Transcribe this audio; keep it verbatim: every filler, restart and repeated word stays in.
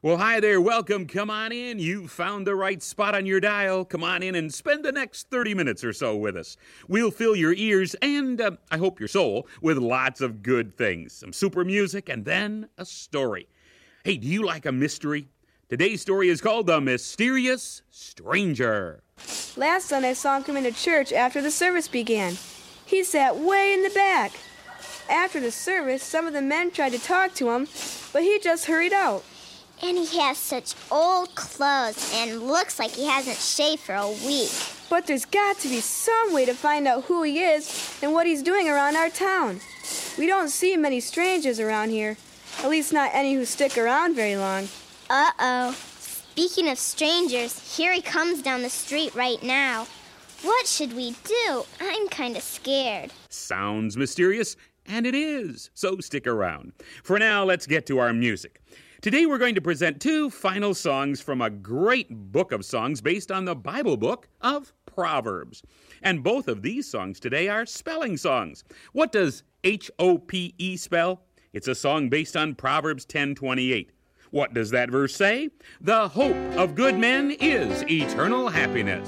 Well, hi there. Welcome. Come on in. You found the right spot on your dial. Come on in and spend the next thirty minutes or so with us. We'll fill your ears and, uh, I hope your soul, with lots of good things. Some super music and then a story. Hey, do you like a mystery? Today's story is called The Mysterious Stranger. Last Sunday, I saw him come into church after the service began. He sat way in the back. After the service, some of the men tried to talk to him, but he just hurried out. And he has such old clothes and looks like he hasn't shaved for a week. But there's got to be some way to find out who he is and what he's doing around our town. We don't see many strangers around here, at least not any who stick around very long. Uh-oh. Speaking of strangers, here he comes down the street right now. What should we do? I'm kind of scared. Sounds mysterious, and it is, so stick around. For now, let's get to our music. Today we're going to present two final songs from a great book of songs based on the Bible book of Proverbs. And both of these songs today are spelling songs. What does H O P E spell? It's a song based on Proverbs ten twenty-eight. What does that verse say? The hope of good men is eternal happiness.